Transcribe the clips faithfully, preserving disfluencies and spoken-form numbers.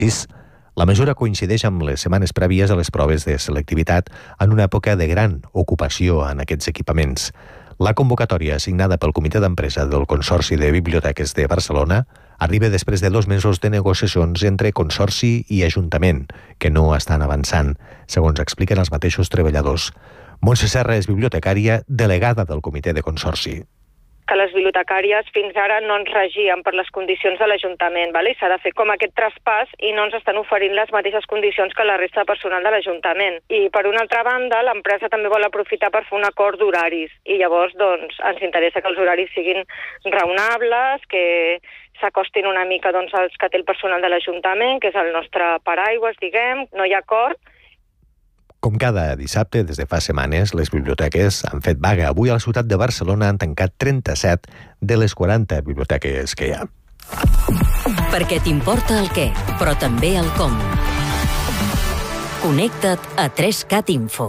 La mesura coincideix amb les setmanes prèvies a les proves de selectivitat en una època de gran ocupació en aquests equipaments. La convocatòria assignada pel Comitè d'Empresa del Consorci de Biblioteques de Barcelona arriba després de dos mesos de negociacions entre Consorci i Ajuntament, que no estan avançant, segons expliquen els mateixos treballadors. Montse Serra és bibliotecària delegada del Comitè de Consorci. Que les bibliotecàries fins ara no ens regien per les condicions de l'Ajuntament, vale? S'ha de fer com aquest traspàs i no ens estan oferint les mateixes condicions que la resta de personal de l'Ajuntament. I per una altra banda, l'empresa també vol aprofitar per fer un acord d'horaris i llavors doncs, ens interessa que els horaris siguin raonables, que s'acostin una mica doncs, als que té el personal de l'Ajuntament, que és el nostre paraigües, diguem, no hi ha acord. Com cada dissabte, des de fa setmanes, les biblioteques han fet vaga. Avui a la ciutat de Barcelona han tancat trenta-set de les quaranta biblioteques que hi ha. Perquè t'importa el què, però també el com. Connecta't a tres cat Info.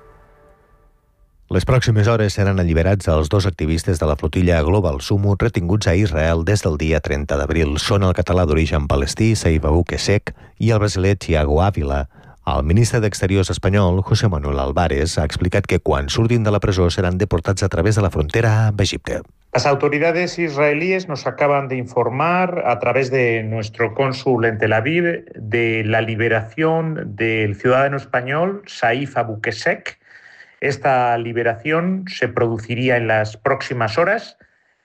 Les pròximes hores seran alliberats els dos activistes de la flotilla Global Summut retinguts a Israel des del dia trenta d'abril. Són el català d'origen palestí, Saif Aboukhessek, i el brasiler Thiago Ávila. El ministre d'Exteriors espanyol, José Manuel Álvarez, ha explicat que quan surtin de la presó seran deportats a través de la frontera amb Egipte. Las autoridades israelíes nos acaban de informar a través de nuestro cónsul en Tel Aviv de la liberación del ciudadano español Saif Aboukhessek. Esta liberación se produciría en las próximas horas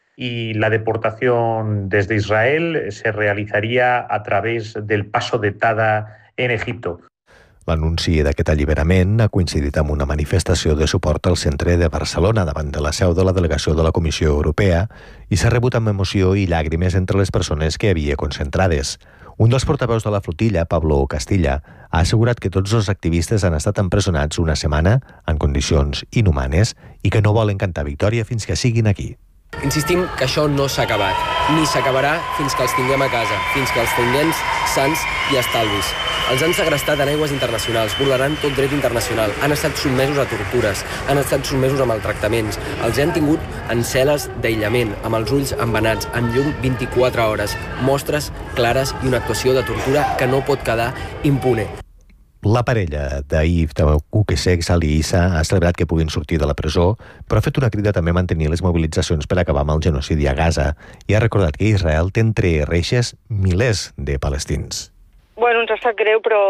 y la deportación desde Israel se realizaría a través del paso de Tada en Egipto. L'anunci d'aquest alliberament ha coincidit amb una manifestació de suport al centre de Barcelona davant de la seu de la delegació de la Comissió Europea i s'ha rebut amb emoció i llàgrimes entre les persones que hi havia concentrades. Un dels portaveus de la flotilla, Pablo Castilla, ha assegurat que tots els activistes han estat empresonats una setmana en condicions inhumanes i que no volen cantar victòria fins que siguin aquí. Insistim que això no s'ha acabat, ni s'acabarà fins que els tinguem a casa, fins que els tinguem sants i estalvis. Els han segrestat en aigües internacionals, vulnerant tot dret internacional, han estat sotmesos a tortures, han estat sotmesos a maltractaments, els han tingut en cel·les d'aïllament, amb els ulls embenats, amb llum vint-i-quatre hores, mostres clares i una actuació de tortura que no pot quedar impune. La parella d'Saif Aboukhessek, Sali i Issa, ha celebrat que puguin sortir de la presó, però ha fet una crida també a mantenir les mobilitzacions per acabar amb el genocidi a Gaza i ha recordat que Israel té entre reixes milers de palestins. Bueno, ens ha sap greu, però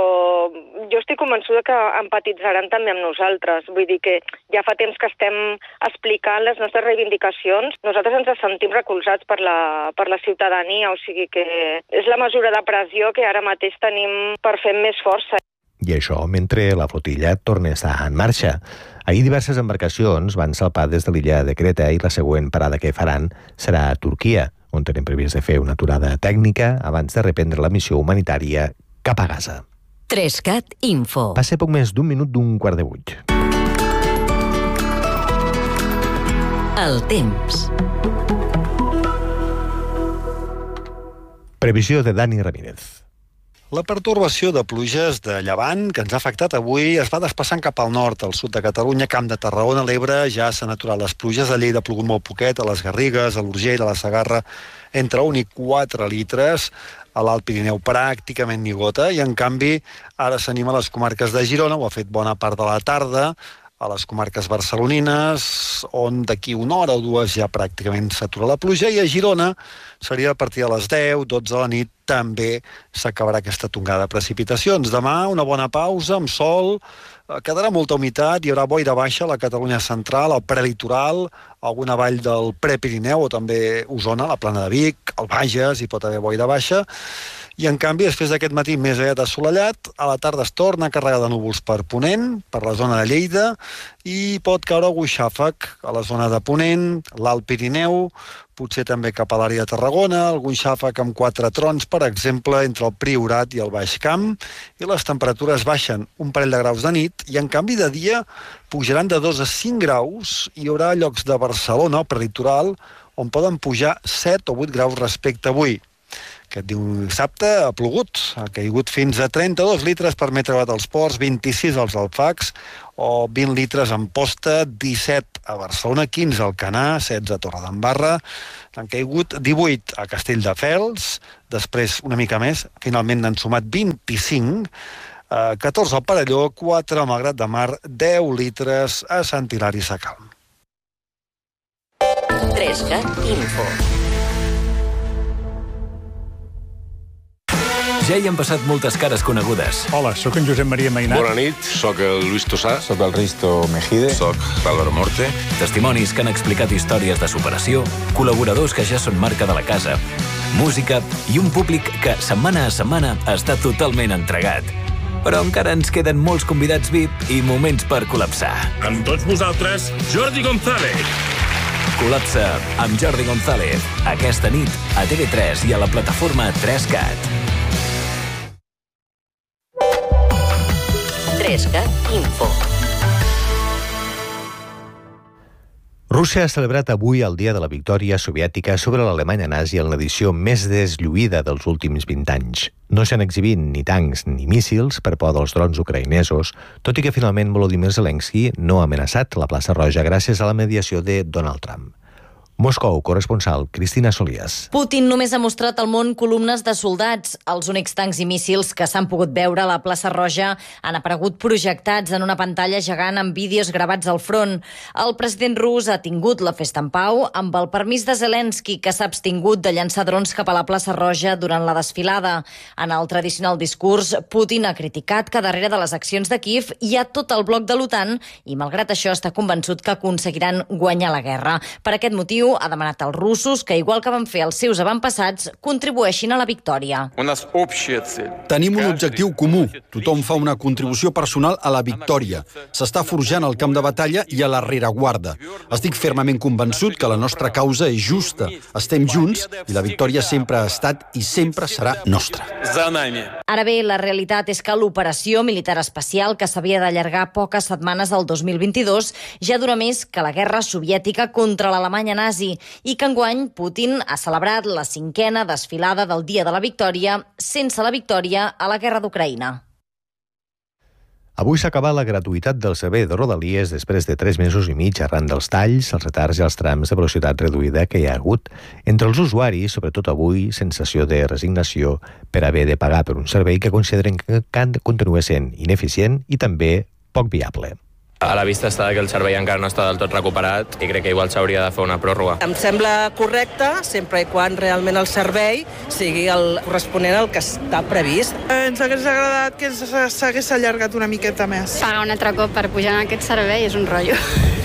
jo estic convençuda que empatitzaran també amb nosaltres. Vull dir que ja fa temps que estem explicant les nostres reivindicacions. Nosaltres ens sentim recolzats per la, per la ciutadania, o sigui que és la mesura de pressió que ara mateix tenim per fer més força. I això mentre la flotilla torna a estar en marxa. Ahir diverses embarcacions van salpar des de l'illa de Creta i la següent parada que faran serà a Turquia, on tenen previst de fer una aturada tècnica abans de reprendre la missió humanitària cap a Gaza. tres cat Info. Va ser poc més d'un minut d'un quart de vuit. El temps. Previsió de Dani Ramírez. La pertorbació de pluges de llevant que ens ha afectat avui es va desplaçant cap al nord, al sud de Catalunya, Camp de Tarragona, l'Ebre, ja s'han aturat les pluges, a Lleida ha plogut molt poquet, a les Garrigues, a l'Urgell, a la Segarra, entre un i quatre litres, a l'Alt Pirineu pràcticament ni gota, i en canvi ara s'anima a les comarques de Girona, ho ha fet bona part de la tarda, a les comarques barcelonines, on d'aquí una hora o dues ja pràcticament s'atura la pluja, i a Girona seria a partir de les deu, dotze de la nit, també s'acabarà aquesta tongada de precipitacions. Demà una bona pausa, amb sol, quedarà molta humitat, hi haurà boira baixa a la Catalunya central, al prelitoral, alguna vall del Prepirineu, o també Osona, la Plana de Vic, al Bages, hi pot haver boira baixa, i en canvi, després d'aquest matí més aviat assolellat, a la tarda es torna a carregar de núvols per Ponent, per la zona de Lleida, i pot caure algun xàfec a la zona de Ponent, l'Alt Pirineu, potser també cap a l'àrea de Tarragona, algun xàfec amb quatre trons, per exemple, entre el Priorat i el Baix Camp, i les temperatures baixen un parell de graus de nit, i en canvi de dia pujaran de dos a cinc graus, i hi haurà llocs de Barcelona, o prelitoral, on poden pujar set o vuit graus respecte a avui. Aquest dissabte ha plogut, ha caigut fins a trenta-dos litres per metre quadrat als ports, vint-i-sis als Alfacs, o vint litres a Amposta, disset a Barcelona, quinze al Canà, setze a Torredembarra, n'han caigut divuit a Castelldefels, després una mica més, finalment n'han sumat vint-i-cinc, eh, catorze al Perelló, quatre a Malgrat de Mar, deu litres a Sant Hilari Sacalm. tres cat Info. Ja hi han passat moltes cares conegudes. Hola, sóc en Josep Maria Mainat. Bona nit, sóc el Luis Tossà. Sóc el Risto Mejide. Sóc l'Álvaro Morte. Testimonis que han explicat històries de superació, col·laboradors que ja són marca de la casa, música i un públic que setmana a setmana està totalment entregat. Però encara ens queden molts convidats V I P i moments per col·lapsar. Amb tots vosaltres, Jordi González. Col·lapsa amb Jordi González. Aquesta nit a T V tres i a la plataforma tres cat. tres cat Info. Rússia ha celebrat avui el dia de la victòria soviètica sobre l'Alemanya nazi en l'edició més deslluïda dels últims vint anys. No s'han exhibit ni tancs ni míssils per por dels drons ucraïnesos, tot i que finalment Volodymyr Zelensky no ha amenaçat la plaça Roja gràcies a la mediació de Donald Trump. Moscou, corresponsal Cristina Solías. Putin només ha mostrat al món columnes de soldats. Els únics tancs i míssils que s'han pogut veure a la plaça Roja han aparegut projectats en una pantalla gegant amb vídeos gravats al front. El president rus ha tingut la festa en pau amb el permís de Zelensky, que s'ha abstingut de llançar drons cap a la plaça Roja durant la desfilada. En el tradicional discurs, Putin ha criticat que darrere de les accions de Kíev hi ha tot el bloc de l'OTAN i, malgrat això, està convençut que aconseguiran guanyar la guerra. Per aquest motiu, ha demanat als russos que, igual que van fer els seus avantpassats, contribueixin a la victòria. Tenim un objectiu comú. Tothom fa una contribució personal a la victòria. S'està forjant al camp de batalla i a la rereguarda. Estic fermament convençut que la nostra causa és justa. Estem junts i la victòria sempre ha estat i sempre serà nostra. Ara bé, la realitat és que l'operació militar especial, que s'havia d'allargar poques setmanes al dos mil vint-i-dos, ja dura més que la guerra soviètica contra l'Alemanya nazi, i que enguany Putin ha celebrat la cinquena desfilada del Dia de la Victòria sense la victòria a la guerra d'Ucraïna. Avui s'ha acabat la gratuïtat del servei de Rodalies després de tres mesos i mig arran dels talls, els retards i els trams de velocitat reduïda que hi ha hagut. Entre els usuaris, sobretot avui, sensació de resignació per haver de pagar per un servei que consideren que continua sent ineficient i també poc viable. A la vista està que el servei encara no està del tot recuperat i crec que igual s'hauria de fer una pròrroga. Em sembla correcte, sempre i quan realment el servei sigui el corresponent al que està previst. Ens hagués agradat que s'hagués allargat una miqueta més. Pagar un altre cop per pujar en aquest servei és un rotllo.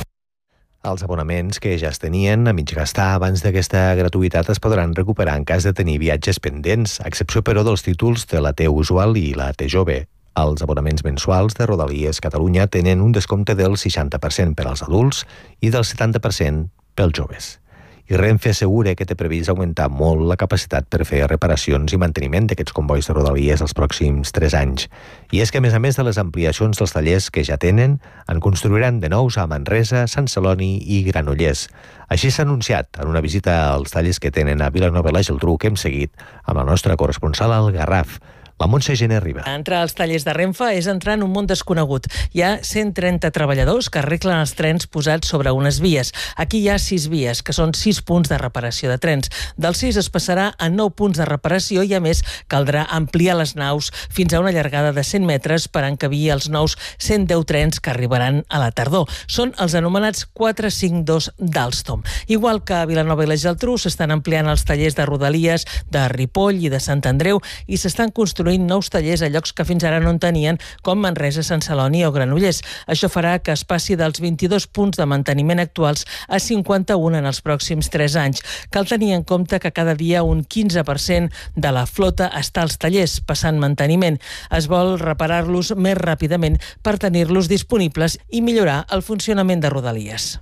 Els abonaments que ja es tenien a mig gastar abans d'aquesta gratuïtat es podran recuperar en cas de tenir viatges pendents, a excepció però dels títols de la T usual i la T jove. Els abonaments mensuals de Rodalies Catalunya tenen un descompte del seixanta per cent per als adults i del setanta per cent pels joves. I Renfe assegura que té previst augmentar molt la capacitat per fer reparacions i manteniment d'aquests combois de Rodalies els pròxims tres anys. I és que, a més a més de les ampliacions dels tallers que ja tenen, en construiran de nous a Manresa, Sant Celoni i Granollers. Així s'ha anunciat en una visita als tallers que tenen a Vilanova i la Geltrú que hem seguit amb la nostra corresponsal al Garraf. La Montse Gené Riba. Entrar als tallers de Renfe és entrar en un món desconegut. Hi ha cent trenta treballadors que arreglen els trens posats sobre unes vies. Aquí hi ha sis vies, que són sis punts de reparació de trens. Dels sis es passarà a nou punts de reparació i, a més, caldrà ampliar les naus fins a una llargada de cent metres per encabir els nous cent deu trens que arribaran a la tardor. Són els anomenats quatre cinc dos d'Alstom. Igual que a Vilanova i la Geltrú, s'estan ampliant els tallers de Rodalies, de Ripoll i de Sant Andreu i s'estan construint nous tallers a llocs que fins ara no en tenien, com Manresa, Sant Celoni o Granollers. Això farà que es passi dels vint-i-dos punts de manteniment actuals a cinquanta-un en els pròxims tres anys. Cal tenir en compte que cada dia un quinze per cent de la flota està als tallers, passant manteniment. Es vol reparar-los més ràpidament per tenir-los disponibles i millorar el funcionament de Rodalies.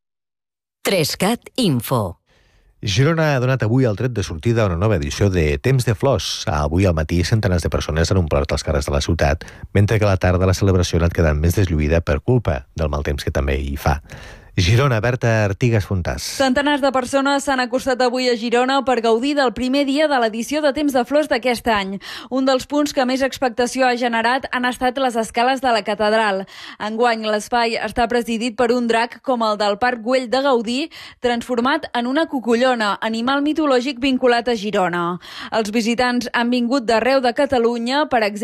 tres cat Info. Girona ha donat avui el tret de sortida a una nova edició de Temps de Flors. Avui al matí centenars de persones han omplert els carrers de la ciutat, mentre que a la tarda la celebració ha anat quedant més deslluïda per culpa del mal temps que també hi fa. Girona, Berta Artigas Fontàs. Centenars de persones s'han acostat avui a Girona per gaudir del primer dia de l'edició de Temps de Flors d'aquest any. Un dels punts que més expectació ha generat han estat les escales de la catedral. Enguany, l'espai està presidit per un drac com el del Parc Güell de Gaudí, transformat en una cucullona, animal mitològic vinculat a Girona. Els visitants han vingut d'arreu de Catalunya, per exemple,